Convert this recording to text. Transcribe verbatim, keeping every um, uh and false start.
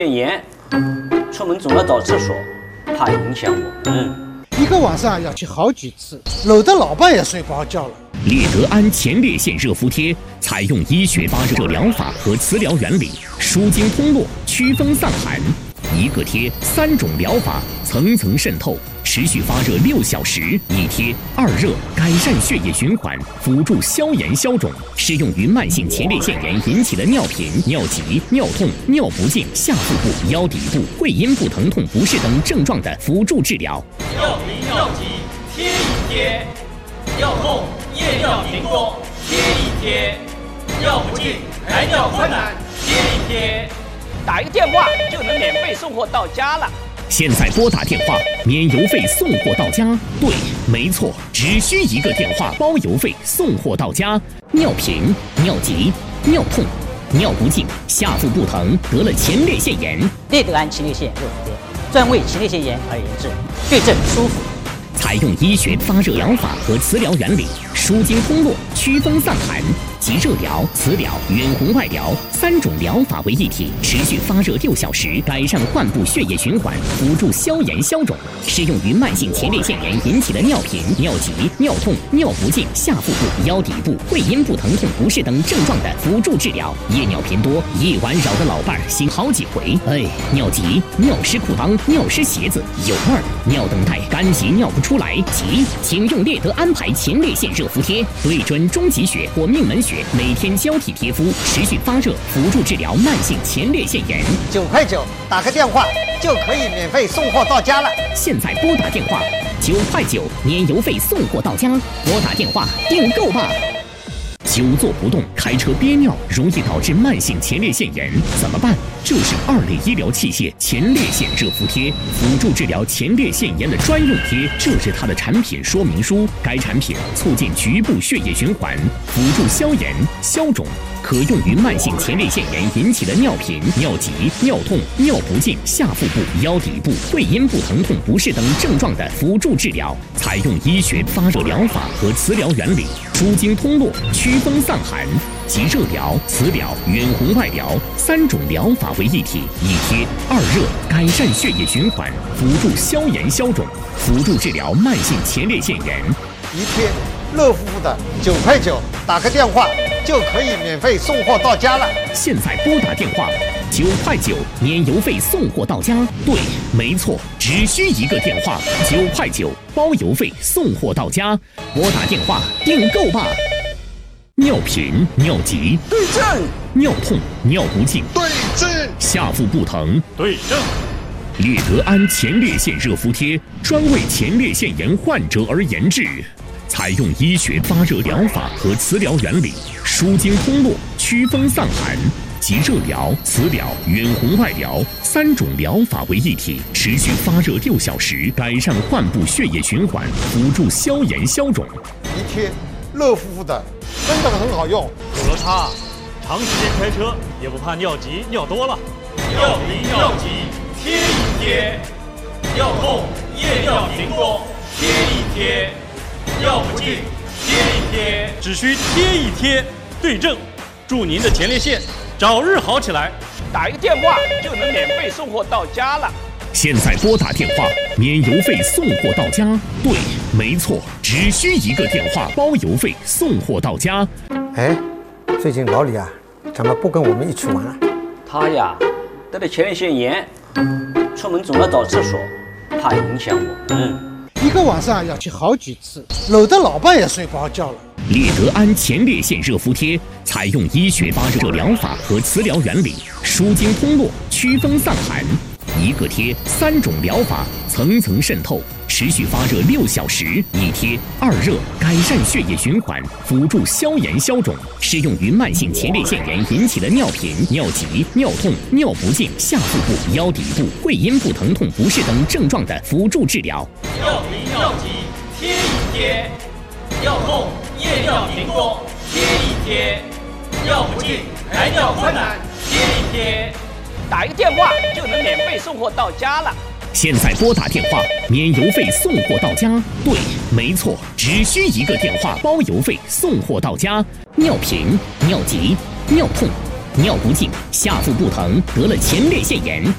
炎，出门总要找厕所，怕影响我们。 一个晚上要去好几次，搂得老伴也睡不好觉了。 列德安前列腺热敷贴采用医学发热疗法和磁疗原理，舒筋通络，祛风散寒。一个贴三种疗法，层层渗透，持续发热六小时。一贴二热，改善血液循环，辅助消炎消肿，适用于慢性前列腺炎引起的尿频、尿急、尿痛、尿不尽、下腹部、腰底部、会阴部疼痛不适等症状的辅助治疗。 尿频尿急贴一贴，尿痛夜尿频多贴一贴，尿不尽排尿困难贴一贴。 打一个电话就能免费送货到家了。 现在拨打电话，免邮费送货到家。对，没错，只需一个电话，包邮费送货到家。尿频、尿急、尿痛、尿不尽、下腹部疼，得了前列腺炎。 列德安前列腺热敷贴，专为前列腺炎而研制，对症舒服。 采用医学发热疗法和磁疗原理，舒筋通络，祛风散寒，集热疗、磁疗、远红外疗三种疗法为一体，持续发热六小时，改善患部血液循环，辅助消炎消肿，适用于慢性前列腺炎引起的尿频、尿急、尿痛、尿不尽、下腹部、腰底部、会阴部疼痛不适等症状的辅助治疗。夜尿频多，夜晚扰得老伴儿醒好几回。哎，尿急、尿湿裤裆、尿湿鞋子有味儿，尿等待干急尿不出来，急，请用列德安排前列腺热敷贴，对准中极穴或命门穴，每天交替贴敷，持续发热，辅助治疗慢性前列腺炎。 九块九，打个电话就可以免费送货到家了。 现在拨打电话，九块九，免邮费送货到家。拨打电话订购吧。久坐不动，开车憋尿，容易导致慢性前列腺炎，怎么办？就是二类医疗器械前列腺热敷贴，辅助治疗前列腺炎的专用贴，这是它的产品说明书。该产品促进局部血液循环，辅助消炎消肿，可用于慢性前列腺炎引起的尿频、尿急、尿痛、尿不尽、下腹部、腰底部、会阴部疼痛不适等症状的辅助治疗。采用医学发热疗法和磁疗原理，舒筋通络，祛风散寒，集热疗、磁疗、远红外疗三种疗法为一体。一贴二热，改善血液循环，辅助消炎消肿，辅助治疗慢性前列腺炎。 一贴热敷敷的，九块九，打个电话就可以免费送货到家了。 现在拨打电话，九块九，免邮费送货到家。对，没错，只需一个电话，九块九，包邮费送货到家。拨打电话订购吧。尿频、尿急对症， 尿痛、尿不尽对症， 下腹部疼对症。 列德安前列腺热敷贴专为前列腺炎患者而研制，采用医学发热疗法和磁疗原理，舒筋通络，祛风散寒，集热疗、磁疗、远红外疗三种疗法为一体，持续发热六小时，改善患部血液循环，辅助消炎消肿。 一贴热敷敷的，真的很好用。 有了它，长时间开车也不怕尿急尿多了。尿频尿急贴一贴，尿痛夜尿频多贴一贴，尿不尽贴一贴，只需贴一贴，对症，祝您的前列腺早日好起来。 打一个电话就能免费送货到家了。 现在拨打电话，免邮费送货到家。对，没错，只需一个电话，包邮费送货到家。 哎，最近老李啊，怎么不跟我们一起玩了？ 他呀，得了前列腺炎，出门总要找厕所，怕影响我们。 一个晚上要去好几次，搂得老伴也睡不好觉了。 列德安前列腺热敷贴采用医学发热疗法和磁疗原理，舒筋通络，祛风散寒。一个贴三种疗法，层层渗透，持续发热六小时。一贴二热，改善血液循环，辅助消炎消肿，适用于慢性前列腺炎引起的尿频、尿急、尿痛、尿不尽、下腹部、腰底部、会阴部疼痛不适等症状的辅助治疗。 尿频尿急贴一贴，尿痛夜尿频多贴一贴，尿不尽排尿困难贴一贴。 打一个电话就能免费送货到家了。 现在拨打电话，免邮费送货到家。对，没错，只需一个电话，包邮费送货到家。尿频、尿急、尿痛、尿不尽、下腹部疼，得了前列腺炎。